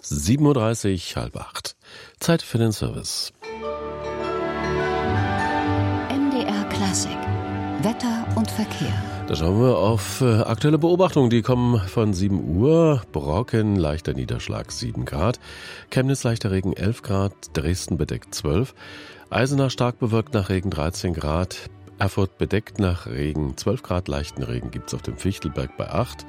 7:30 Uhr, 7:30. Zeit für den Service. MDR Klassik. Wetter und Verkehr. Da schauen wir auf aktuelle Beobachtungen. Die kommen von 7 Uhr. Brocken, leichter Niederschlag 7 Grad. Chemnitz, leichter Regen 11 Grad. Dresden bedeckt 12. Eisenach stark bewölkt nach Regen 13 Grad. Erfurt bedeckt nach Regen 12 Grad. Leichten Regen gibt es auf dem Fichtelberg bei 8.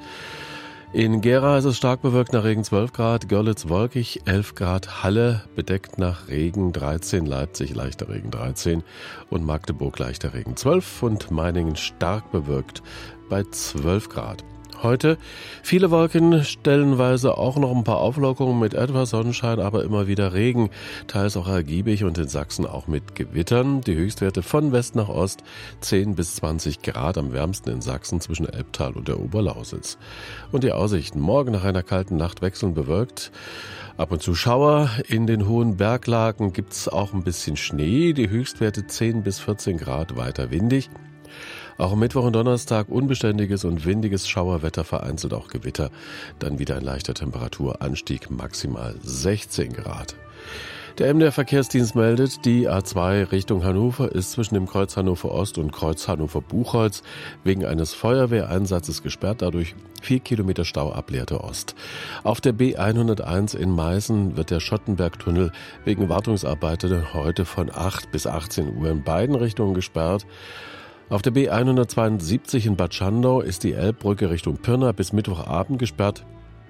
In Gera ist es stark bewölkt nach Regen 12 Grad, Görlitz wolkig 11 Grad, Halle bedeckt nach Regen 13, Leipzig leichter Regen 13 und Magdeburg leichter Regen 12 und Meiningen stark bewölkt bei 12 Grad. Heute viele Wolken, stellenweise auch noch ein paar Auflockerungen mit etwas Sonnenschein, aber immer wieder Regen, teils auch ergiebig und in Sachsen auch mit Gewittern. Die Höchstwerte von West nach Ost 10 bis 20 Grad, am wärmsten in Sachsen zwischen Elbtal und der Oberlausitz. Und die Aussichten: Morgen nach einer kalten Nacht wechselnd bewölkt. Ab und zu Schauer, in den hohen Berglagen gibt's auch ein bisschen Schnee, die Höchstwerte 10 bis 14 Grad, weiter windig. Auch am Mittwoch und Donnerstag unbeständiges und windiges Schauerwetter, vereinzelt auch Gewitter. Dann wieder ein leichter Temperaturanstieg, maximal 16 Grad. Der MDR Verkehrsdienst meldet, die A2 Richtung Hannover ist zwischen dem Kreuz Hannover Ost und Kreuz Hannover Buchholz wegen eines Feuerwehreinsatzes gesperrt, dadurch 4 Kilometer Stau ab Lehrte Ost. Auf der B101 in Meißen wird der Schottenbergtunnel wegen Wartungsarbeiten heute von 8 bis 18 Uhr in beiden Richtungen gesperrt. Auf der B172 in Bad Schandau ist die Elbbrücke Richtung Pirna bis Mittwochabend gesperrt.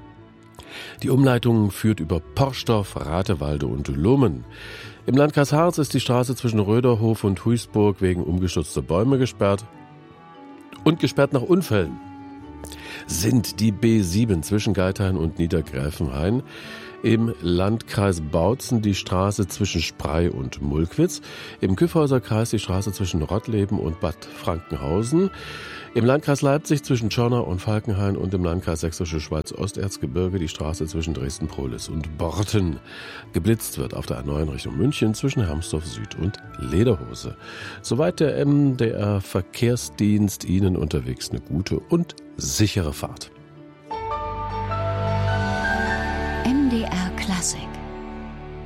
Die Umleitung führt über Porsdorf, Ratewalde und Lummen. Im Landkreis Harz ist die Straße zwischen Röderhof und Huisburg wegen umgestürzter Bäume gesperrt. Und gesperrt nach Unfällen sind die B7 zwischen Geithain und Niedergräfenhain. Im Landkreis Bautzen die Straße zwischen Sprey und Mulkwitz. Im Kyffhäuser Kreis die Straße zwischen Rottleben und Bad Frankenhausen. Im Landkreis Leipzig zwischen Tschörner und Falkenhain und im Landkreis Sächsische Schweiz-Osterzgebirge die Straße zwischen Dresden-Prohlis und Borten. Geblitzt wird auf der A9 Richtung München zwischen Hermsdorf Süd und Lederhose. Soweit der MDR Verkehrsdienst. Ihnen unterwegs eine gute und sichere Fahrt. MDR Klassik.